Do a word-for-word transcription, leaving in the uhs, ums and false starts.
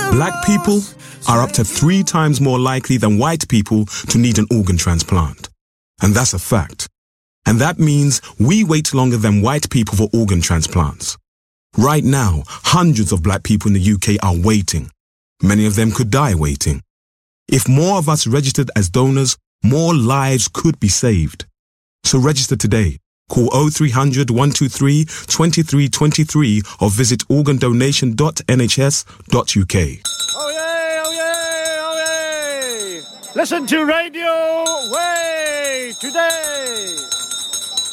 Black people are up to three times more likely than white people to need an organ transplant. And that's a fact. And that means we wait longer than white people for organ transplants. Right now, hundreds of black people in the U K are waiting. Many of them could die waiting. If more of us registered as donors, more lives could be saved. So register today. Call oh three hundred, one two three, two three two three or visit organ donation dot n h s dot u k. Oh yay, oh yay, oh yay! Listen to Radio Way today!